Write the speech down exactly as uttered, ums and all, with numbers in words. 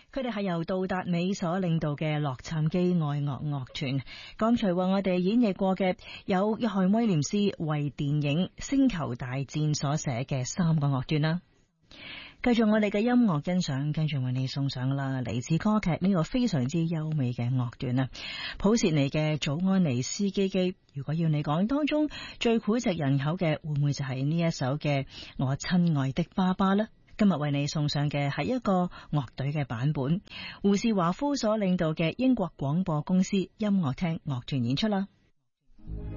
佢哋係由杜達美所領導嘅洛杉磯愛樂樂團。剛才為我哋演繹過嘅有約翰威廉斯為電影《星球大戰》所寫嘅三個樂段啦。繼續我哋嘅音樂欣賞，跟住為你送上啦，嚟自歌劇呢個非常之優美嘅樂段啊，普契尼嘅《祖安尼斯基基》。如果要你講當中最膾炙人口嘅，會唔會就係呢一首嘅《我親愛的爸爸》呢？今日為你送上嘅係一個樂隊嘅版本，胡士華夫所領導嘅英國廣播公司音樂廳樂團演出啦。